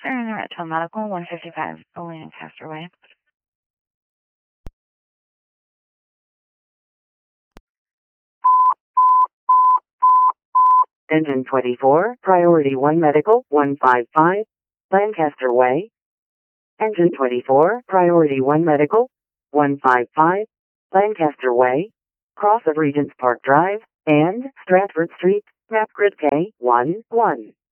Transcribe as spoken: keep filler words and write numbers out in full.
Alright, to medical, one fifty-five, Lancaster Way. Engine twenty-four, Priority one Medical, one five five, Lancaster Way. Engine twenty-four, Priority one Medical, one five five, Lancaster Way. Cross of Regents Park Drive and Stratford Street, map grid K one one.